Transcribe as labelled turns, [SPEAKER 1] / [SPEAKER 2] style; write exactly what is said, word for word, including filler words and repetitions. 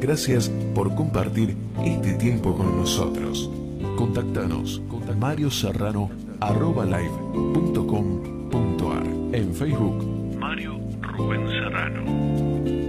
[SPEAKER 1] Gracias por compartir este tiempo con nosotros. Contactanos con mario serrano arroba live punto com punto ar. En Facebook, Mario Rubén Serrano.